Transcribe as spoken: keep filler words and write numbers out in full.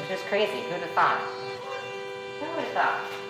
Which was crazy. Who'd have thought? Who would have thought?